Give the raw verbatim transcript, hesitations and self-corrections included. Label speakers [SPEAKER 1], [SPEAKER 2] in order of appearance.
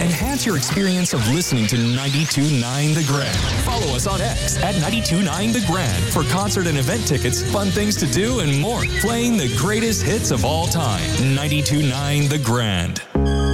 [SPEAKER 1] Enhance your experience of listening to ninety-two point nine The Grand. Follow us on X at ninety-two point nine The Grand for concert and event tickets, fun things to do, and more. Playing the greatest hits of all time. ninety-two point nine The Grand.